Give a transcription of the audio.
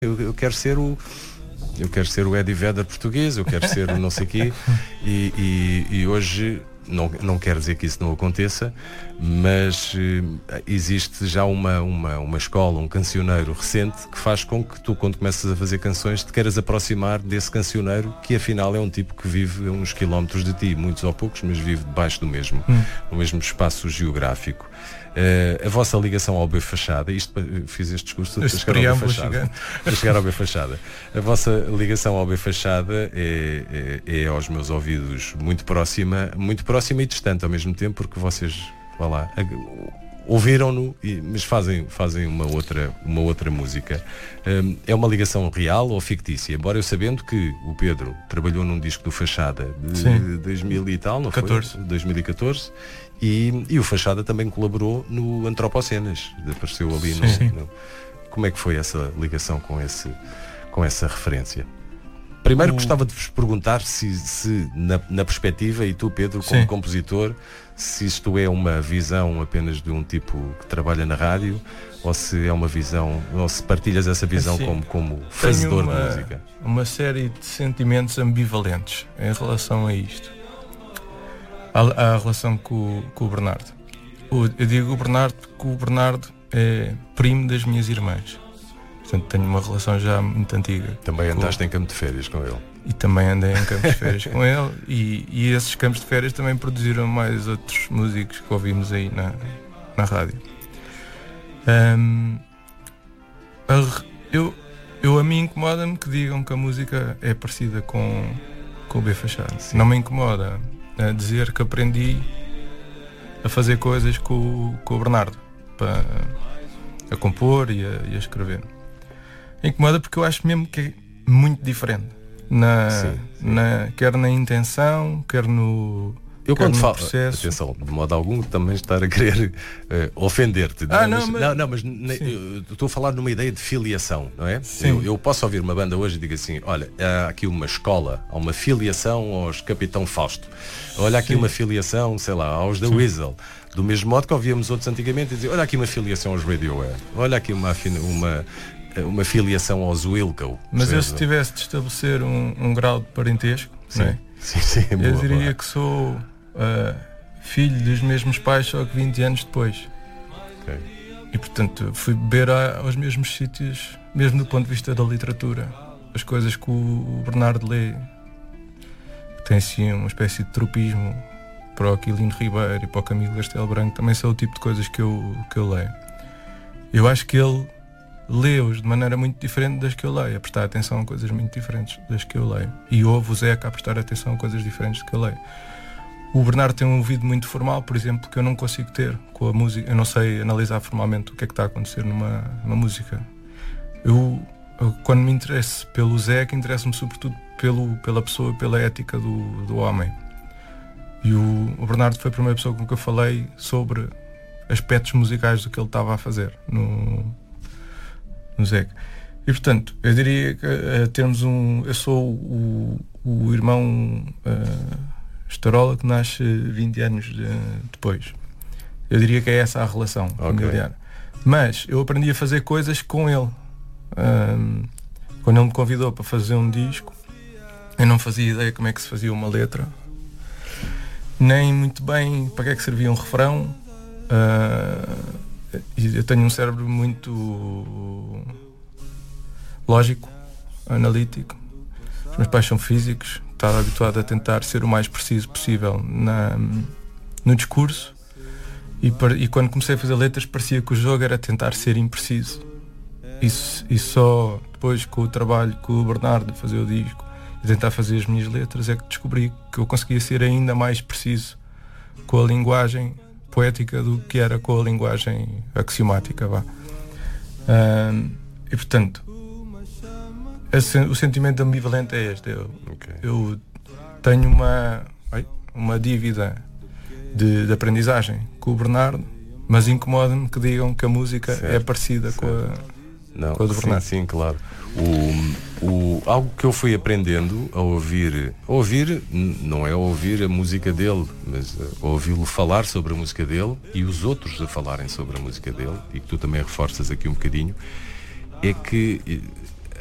Eu quero ser o Eddie Vedder português, eu quero ser o não sei quê, e hoje não quero dizer que isso não aconteça, mas existe já uma escola, um cancioneiro recente que faz com que tu, quando começas a fazer canções, te queiras aproximar desse cancioneiro, que afinal é um tipo que vive a uns quilómetros de ti, muitos ou poucos, mas vive debaixo do mesmo, no mesmo espaço geográfico. A vossa ligação ao B Fachada, fiz este discurso para chegar ao B Fachada. A vossa ligação ao B Fachada é aos meus ouvidos muito próxima e distante ao mesmo tempo, porque vocês, vá lá, ouviram-no, mas fazem uma outra música. É uma ligação real ou fictícia? Embora eu sabendo que o Pedro trabalhou num disco do Fachada de 2000 e tal, não 14. Foi? 2014. E o Fachada também colaborou no Antropocenas, apareceu ali no. Como é que foi essa ligação com essa referência? Primeiro gostava de vos perguntar se na perspectiva, e tu, Pedro, como compositor, se isto é uma visão apenas de um tipo que trabalha na rádio, ou se é uma visão, ou se partilhas essa visão como fazedor de música. Uma série de sentimentos ambivalentes em relação a isto. A relação com o Bernardo. Eu digo o Bernardo porque o Bernardo é primo das minhas irmãs. Portanto, tenho uma relação já muito antiga. Também andaste em campo de férias com ele. E também andei em campos de férias com ele. E esses campos de férias também produziram mais outros músicos que ouvimos aí na rádio. A mim incomoda-me que digam que a música é parecida com o B Fachada. Não me incomoda a dizer que aprendi a fazer coisas com o Bernardo, a compor e a escrever. Incomoda porque eu acho mesmo que é muito diferente, quer na intenção, quer no Eu quando falo, processo. atenção, de modo algum também estar a querer ofender-te. Mas eu estou a falar numa ideia de filiação, não é? Eu posso ouvir uma banda hoje e digo assim, olha, há aqui uma escola, há uma filiação aos Capitão Fausto, olha aqui uma filiação, sei lá, aos The Weasel. Do mesmo modo que ouvíamos outros antigamente e dizer, olha aqui uma filiação aos Radiohead, olha aqui uma filiação aos Wilco. Mas eu, se tivesse de estabelecer um grau de parentesco, não é? Eu diria que sou filho dos mesmos pais, só que 20 anos depois. E portanto fui beber aos mesmos sítios, mesmo do ponto de vista da literatura. As coisas que o Bernardo lê, que tem assim uma espécie de tropismo para o Aquilino Ribeiro e para o Camilo Castelo Branco, também são o tipo de coisas que eu leio. Eu acho que ele lê-os de maneira muito diferente das que eu leio, a prestar atenção a coisas muito diferentes das que eu leio, e ouve o Zeca a prestar atenção a coisas diferentes do que eu leio. O Bernardo tem um ouvido muito formal, por exemplo, que eu não consigo ter com a música. Eu não sei analisar formalmente o que é que está a acontecer numa música. Eu quando me interesso pelo Zeca, interesso-me sobretudo pela pessoa, pela ética do homem. E o Bernardo foi a primeira pessoa com que eu falei sobre aspectos musicais do que ele estava a fazer no Zeca. E portanto, eu diria que eu sou o irmão Estarola que nasce 20 anos depois. Eu diria que é essa a relação familiar. Mas eu aprendi a fazer coisas com ele. Quando ele me convidou para fazer um disco, eu não fazia ideia como é que se fazia uma letra, nem muito bem para que é que servia um refrão. Eu tenho um cérebro muito lógico, analítico. Os meus pais são físicos. Estava habituado a tentar ser o mais preciso possível no discurso, e quando comecei a fazer letras parecia que o jogo era tentar ser impreciso. E só depois, com o trabalho com o Bernardo, fazer o disco e tentar fazer as minhas letras, é que descobri que eu conseguia ser ainda mais preciso com a linguagem poética do que era com a linguagem axiomática. E portanto, o sentimento ambivalente é este. Eu tenho uma dívida de aprendizagem com o Bernardo, mas incomoda-me que digam que a música é parecida com a do Bernardo. Sim, claro. Algo que eu fui aprendendo a ouvir, não é ouvir a música dele, mas a ouvi-lo falar sobre a música dele e os outros a falarem sobre a música dele, e que tu também reforças aqui um bocadinho, é que